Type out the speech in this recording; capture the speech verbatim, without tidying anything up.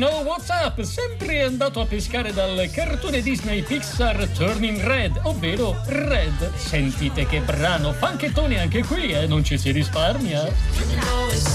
No What's Up, sempre andato a pescare dal cartone Disney Pixar Turning Red, ovvero Red. Sentite che brano, panchettone anche qui, eh, non ci si risparmia.